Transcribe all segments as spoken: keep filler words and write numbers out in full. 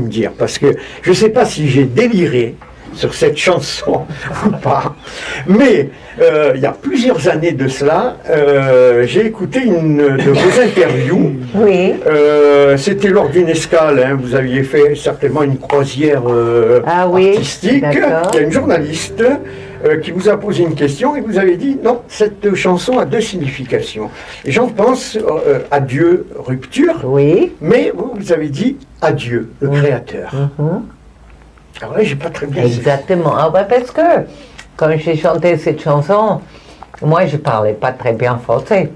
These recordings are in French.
me dire, parce que je ne sais pas si j'ai déliré sur cette chanson ou pas, mais euh, il y a plusieurs années de cela, euh, j'ai écouté une de vos interviews. Oui. Euh, c'était lors d'une escale, hein, vous aviez fait certainement une croisière euh, ah, oui, artistique. Il y a une journaliste euh, qui vous a posé une question et vous avez dit non, cette chanson a deux significations. Et j'en pense euh, adieu, rupture, oui. Mais vous, vous avez dit adieu, le oui. Créateur. Mm-hmm. Alors là, j'ai pas très bien. Exactement. Ah, bah parce que quand j'ai chanté cette chanson, moi je parlais pas très bien français.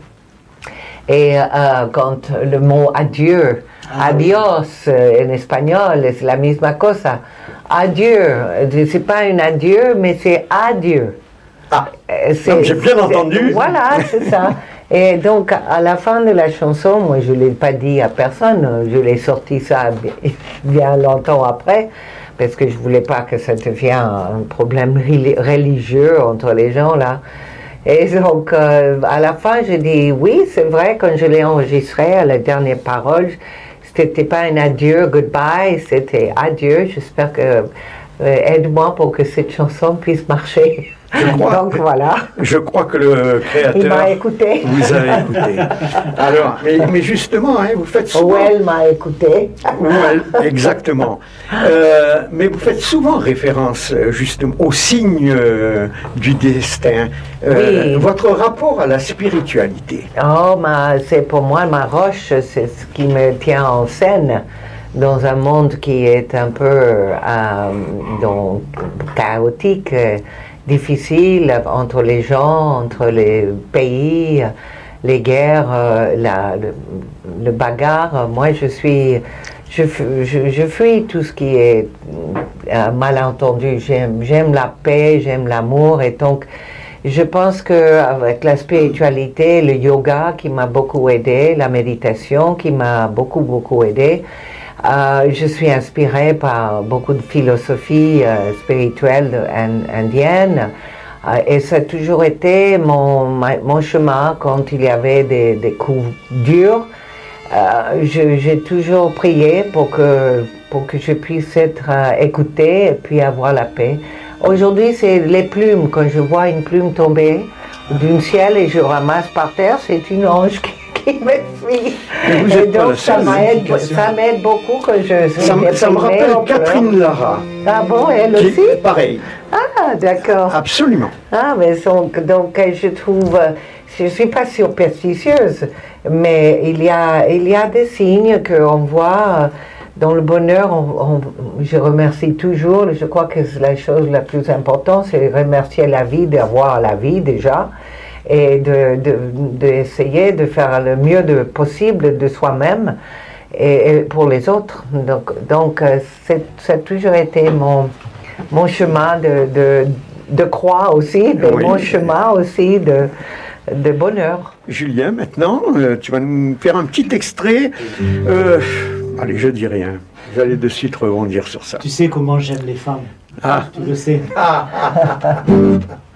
Et euh, quand le mot adieu, ah, adios oui. En espagnol, c'est la misma cosa. Adieu, c'est pas un adieu, mais c'est adieu. Ah, j'ai bien entendu. Voilà, c'est ça. Et donc, à la fin de la chanson, moi je l'ai pas dit à personne, je l'ai sorti ça bien, bien longtemps après. Parce que je ne voulais pas que ça devienne un problème religieux entre les gens, là. Et donc, euh, à la fin, j'ai dit, oui, c'est vrai, quand je l'ai enregistré, à la dernière parole, c'était pas un adieu, goodbye, c'était adieu. J'espère que, euh, aide-moi pour que cette chanson puisse marcher. Je crois, donc voilà. Je crois que le créateur il m'a écouté. Vous avez écouté. Alors, mais, mais justement, hein, vous faites souvent. Ou elle m'a écouté. Ou elle, exactement. Euh, mais vous faites souvent référence justement au signe euh, du destin. Euh, oui. Votre rapport à la spiritualité. Oh, ma, c'est pour moi ma roche, c'est ce qui me tient en scène. Dans un monde qui est un peu euh, donc, chaotique, euh, difficile entre les gens, entre les pays, les guerres, euh, la, le, le bagarre. Moi, je suis, je, je, je fuis tout ce qui est euh, malentendu. J'aime, j'aime la paix, j'aime l'amour, et donc je pense qu'avec la spiritualité, le yoga qui m'a beaucoup aidé, la méditation qui m'a beaucoup beaucoup aidé. Euh, je suis inspirée par beaucoup de philosophies euh, spirituelles indiennes euh, et ça a toujours été mon, ma, mon chemin quand il y avait des, des coups durs. Euh, je, j'ai toujours prié pour que, pour que je puisse être euh, écoutée et puis avoir la paix. Aujourd'hui, c'est les plumes. Quand je vois une plume tomber du ciel et je ramasse par terre, c'est une ange qui qui me suit. Et donc ça m'aide, ça m'aide beaucoup que je suis Ça, ça me rappelle Catherine Lara. Ah bon, elle qui, aussi? Pareil. Ah, d'accord. Absolument. Ah, mais donc, donc je trouve, je ne suis pas superstitieuse, mais il y a, il y a des signes qu'on voit dans le bonheur. On, on, je remercie toujours, je crois que la chose la plus importante, c'est remercier la vie, d'avoir la vie déjà. Et de, de, d'essayer de faire le mieux de possible de soi-même et, et pour les autres. Donc, donc c'est, ça a toujours été mon, mon chemin de, de, de croix aussi, de oui. Mon chemin aussi de, de bonheur. Julien, maintenant, euh, tu vas nous faire un petit extrait. Euh, allez, je dis rien. Vous allez de suite rebondir sur ça. Tu sais comment j'aime les femmes. Ah. Tu le sais. Ah, ah, ah.